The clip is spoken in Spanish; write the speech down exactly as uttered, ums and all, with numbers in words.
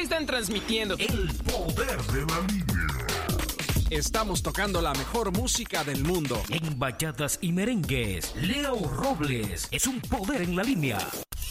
¿Qué están transmitiendo? El poder de la línea. Estamos tocando la mejor música del mundo. En bachatas y merengues, Leo Robles es un poder en la línea.